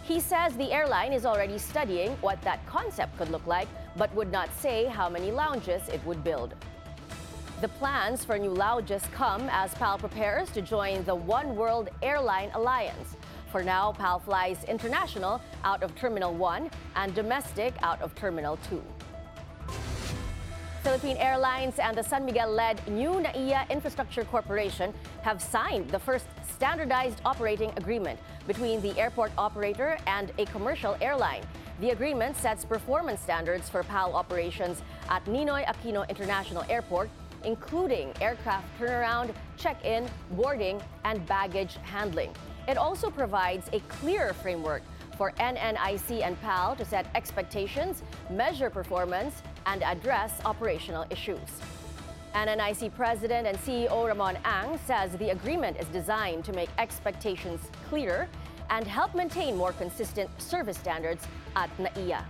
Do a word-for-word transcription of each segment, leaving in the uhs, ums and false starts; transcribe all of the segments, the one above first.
He says the airline is already studying what that concept could look like, but would not say how many lounges it would build. The plans for new lounges come as P A L prepares to join the One World Airline Alliance. For now, P A L flies international out of Terminal one and domestic out of Terminal two. Philippine Airlines and the San Miguel-led New NAIA Infrastructure Corporation have signed the first standardized operating agreement between the airport operator and a commercial airline. The agreement sets performance standards for P A L operations at Ninoy Aquino International Airport, including aircraft turnaround, check-in, boarding, and baggage handling. It also provides a clearer framework for N N I C and P A L to set expectations, measure performance, and address operational issues. N N I C President and C E O Ramon Ang says the agreement is designed to make expectations clearer and help maintain more consistent service standards at NAIA.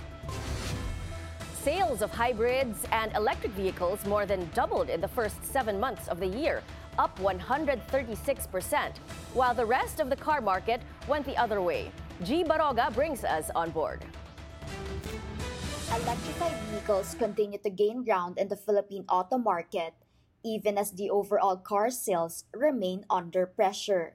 Sales of hybrids and electric vehicles more than doubled in the first seven months of the year, up one hundred thirty-six percent, while the rest of the car market went the other way. G. Baroga brings us on board. Electrified vehicles continue to gain ground in the Philippine auto market, even as the overall car sales remain under pressure.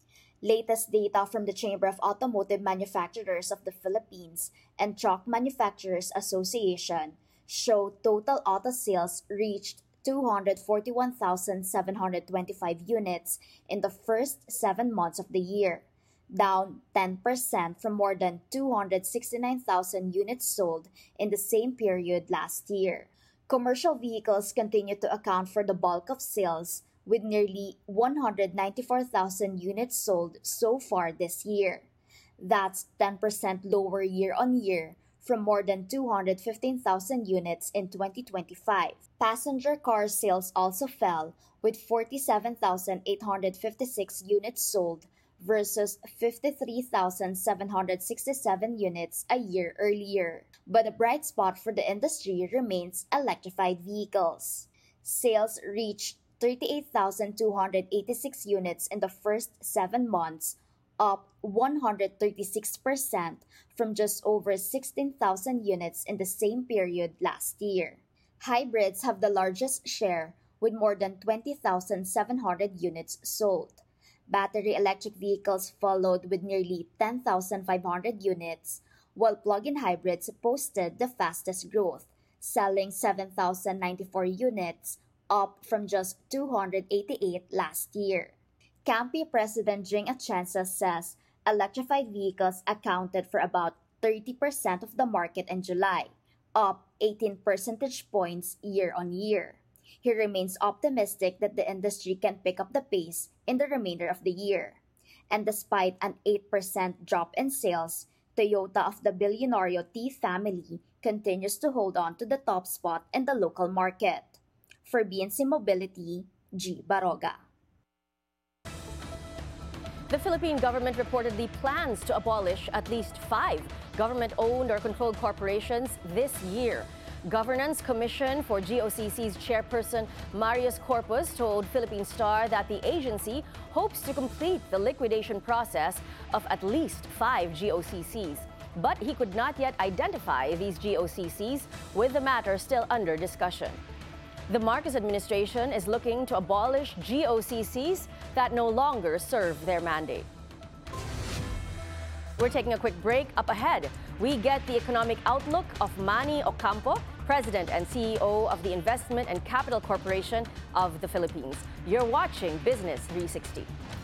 Latest data from the Chamber of Automotive Manufacturers of the Philippines and Truck Manufacturers Association show total auto sales reached two hundred forty-one thousand seven hundred twenty-five units in the first seven months of the year, down ten percent from more than two hundred sixty-nine thousand units sold in the same period last year. Commercial vehicles continue to account for the bulk of sales, with nearly one hundred ninety-four thousand units sold so far this year. That's ten percent lower year-on-year from more than two hundred fifteen thousand units in twenty twenty-five. Passenger car sales also fell, with forty-seven thousand eight hundred fifty-six units sold versus fifty-three thousand seven hundred sixty-seven units a year earlier. But a bright spot for the industry remains electrified vehicles. Sales reached thirty-eight thousand two hundred eighty-six units in the first seven months, up one hundred thirty-six percent from just over sixteen thousand units in the same period last year. Hybrids have the largest share, with more than twenty thousand seven hundred units sold. Battery electric vehicles followed with nearly ten thousand five hundred units, while plug-in hybrids posted the fastest growth, selling seven thousand ninety-four units, up from just two hundred eighty-eight last year. Campi President Jing Atienza says electrified vehicles accounted for about thirty percent of the market in July, up eighteen percentage points year-on-year. He remains optimistic that the industry can pick up the pace in the remainder of the year. And despite an eight percent drop in sales, Toyota of the Billionario T family continues to hold on to the top spot in the local market. For B N C Mobility, G. Baroga. The Philippine government reportedly plans to abolish at least five government-owned or controlled corporations this year. Governance Commission for G O C C's chairperson Marius Corpus told Philippine Star that the agency hopes to complete the liquidation process of at least five G O C Cs. But he could not yet identify these G O C Cs, with the matter still under discussion. The Marcos administration is looking to abolish G O C Cs that no longer serve their mandate. We're taking a quick break. Up ahead, we get the economic outlook of Manny Ocampo, President and C E O of the Investment and Capital Corporation of the Philippines. You're watching Business three sixty.